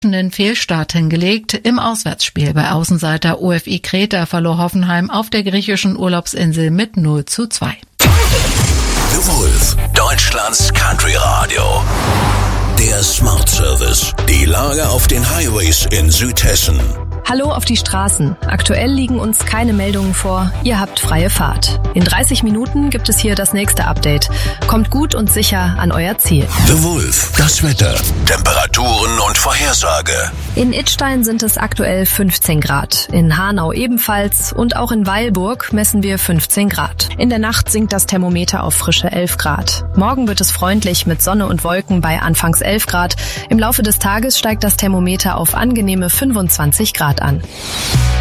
einen Fehlstart hingelegt. Im Auswärtsspiel bei Außenseiter OFI Kreta verlor Hoffenheim auf der griechischen Urlaubsinsel mit 0:2. The Wolf, Deutschlands Country Radio. Der Smart Service. Die Lage auf den Highways in Südhessen. Hallo auf die Straßen. Aktuell liegen uns keine Meldungen vor. Ihr habt freie Fahrt. In 30 Minuten gibt es hier das nächste Update. Kommt gut und sicher an euer Ziel. The Wolf, das Wetter, Temperaturen und Vorhersage. In Idstein sind es aktuell 15 Grad. In Hanau ebenfalls und auch in Weilburg messen wir 15 Grad. In der Nacht sinkt das Thermometer auf frische 11 Grad. Morgen wird es freundlich mit Sonne und Wolken bei anfangs 11 Grad. Im Laufe des Tages steigt das Thermometer auf angenehme 25 Grad an.